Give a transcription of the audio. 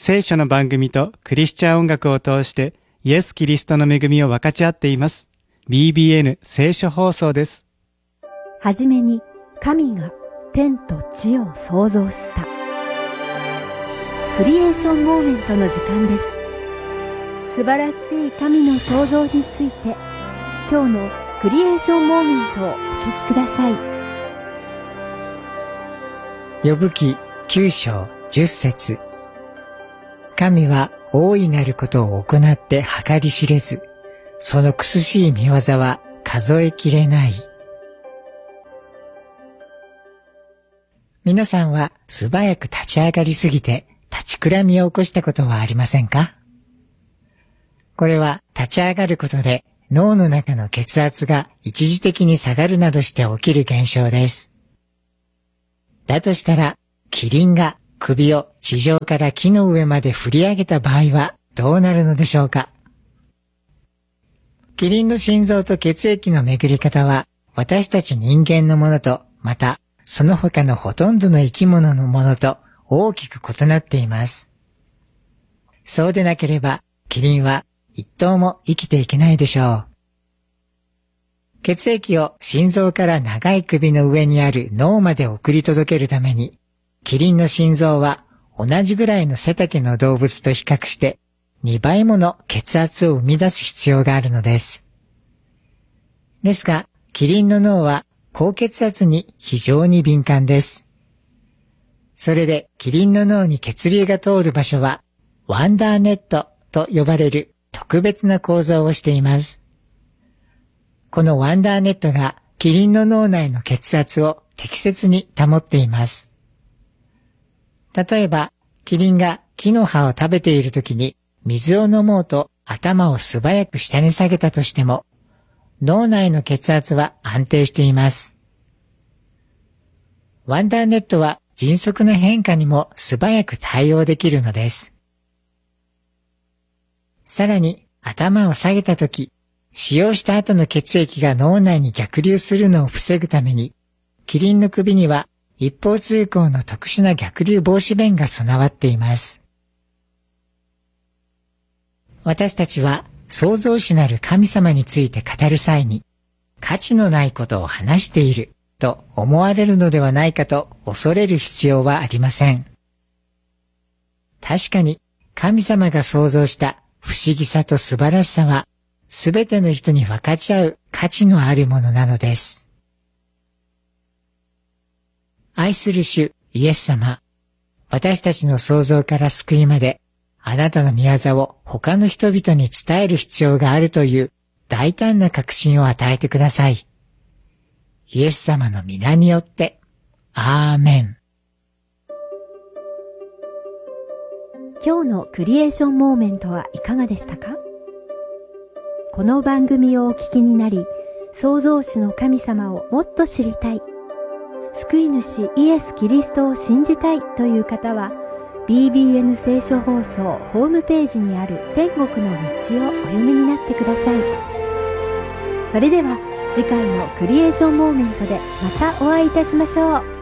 聖書の番組とクリスチャン音楽を通してイエス・キリストの恵みを分かち合っています。BBN 聖書放送です。 はじめに神が天と地を創造した。クリエーションモーメントの時間です。素晴らしい神の創造について、今日のクリエーションモーメントをお聞きください。 ヨブ記9章10節。神は大いなることを行って計り知れず、その苦しい見業は数えきれない。皆さんは素早く立ち上がりすぎて立ちくらみを起こしたことはありませんか？これは立ち上がることで脳の中の血圧が一時的に下がるなどして起きる現象です。だとしたら、キリンが首を地上から木の上まで振り上げた場合はどうなるのでしょうか？キリンの心臓と血液の巡り方は私たち人間のものと、またその他のほとんどの生き物のものと大きく異なっています。そうでなければキリンは一頭も生きていけないでしょう。血液を心臓から長い首の上にある脳まで送り届けるために、キリンの心臓は同じぐらいの背丈の動物と比較して2倍もの血圧を生み出す必要があるのです。ですが、キリンの脳は高血圧に非常に敏感です。それでキリンの脳に血流が通る場所はワンダーネットと呼ばれる特別な構造をしています。このワンダーネットがキリンの脳内の血圧を適切に保っています。例えば、キリンが木の葉を食べているときに水を飲もうと頭を素早く下に下げたとしても、脳内の血圧は安定しています。ワンダーネットは迅速な変化にも素早く対応できるのです。さらに頭を下げたとき、使用した後の血液が脳内に逆流するのを防ぐために、キリンの首には一方通行の特殊な逆流防止弁が備わっています。私たちは創造主なる神様について語る際に、価値のないことを話していると思われるのではないかと恐れる必要はありません。確かに神様が創造した不思議さと素晴らしさは、すべての人に分かち合う価値のあるものなのです。愛する主イエス様、私たちの創造から救いまで、あなたの御業を他の人々に伝える必要があるという大胆な確信を与えてください。イエス様の皆によって、アーメン。 今日のクリエーションモーメントはいかがでしたか？この番組をお聞きになり、創造主の神様をもっと知りたい、救い主イエス・キリストを信じたいという方は、BBN 聖書放送ホームページにある天国の道をお読みになってください。それでは次回のクリエーションモーメントでまたお会いいたしましょう。